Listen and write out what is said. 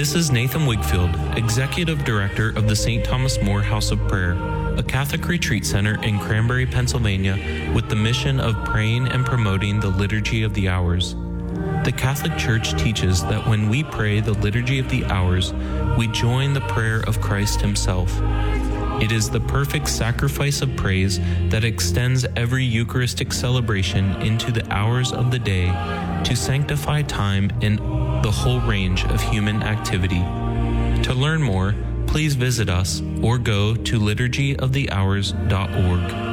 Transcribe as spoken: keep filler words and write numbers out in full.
This is Nathan Wigfield, Executive Director of the Saint Thomas More House of Prayer, a Catholic retreat center in Cranberry, Pennsylvania, with the mission of praying and promoting the Liturgy of the Hours. The Catholic Church teaches that when we pray the Liturgy of the Hours, we join the prayer of Christ himself. It is the perfect sacrifice of praise that extends every Eucharistic celebration into the hours of the day to sanctify time in the whole range of human activity. To learn more, please visit us or go to liturgy of the hours dot org.